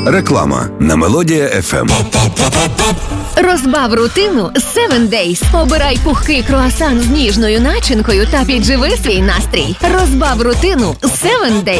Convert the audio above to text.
Реклама на Мелодія FM. Розбав рутину з 7 Days. Обирай пухкий круасан з ніжною начинкою та підживи свій настрій. Розбав рутину з 7 Days.